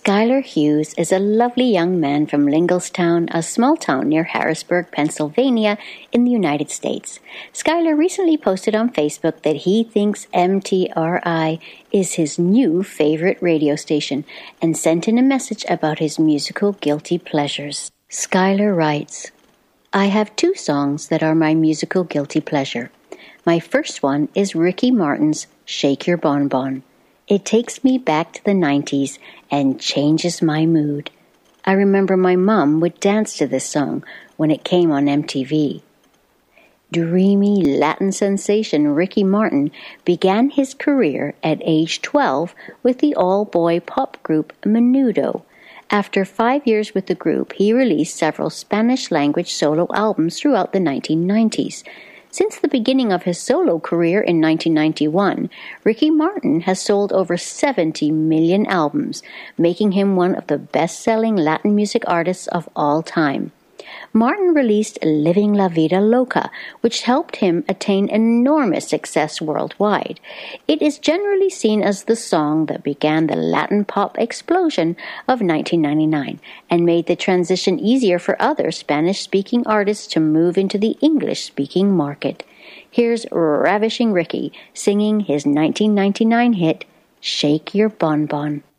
Schuyler Hughes is a lovely young man from Linglestown, a small town near Harrisburg, Pennsylvania, in the United States. Schuyler recently posted on Facebook that he thinks MTRI is his new favorite radio station and sent in a message about his musical guilty pleasures. Schuyler writes, "I have two songs that are my musical guilty pleasure. My first one is Ricky Martin's Shake Your Bonbon. It takes me back to the 90s and changes my mood. I remember my mom would dance to this song when it came on MTV. Dreamy Latin sensation Ricky Martin began his career at age 12 with the all-boy pop group Menudo. After 5 years with the group, he released several Spanish-language solo albums throughout the 1990s. Since the beginning of his solo career in 1991, Ricky Martin has sold over 70 million albums, making him one of the best-selling Latin music artists of all time. Martin released Living La Vida Loca, which helped him attain enormous success worldwide. It is generally seen as the song that began the Latin pop explosion of 1999 and made the transition easier for other Spanish-speaking artists to move into the English-speaking market. Here's Ravishing Ricky singing his 1999 hit, Shake Your Bonbon.